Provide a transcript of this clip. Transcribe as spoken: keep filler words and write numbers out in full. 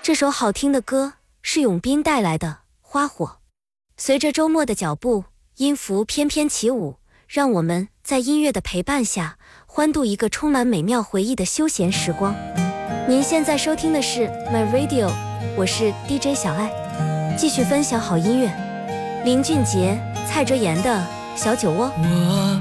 这首好听的歌是永斌带来的《花火》，随着周末的脚步，音符翩翩起舞，让我们在音乐的陪伴下欢度一个充满美妙回忆的休闲时光。您现在收听的是 My Radio， 我是 D J 小爱，继续分享好音乐。林俊杰、蔡哲妍的《小酒窝》。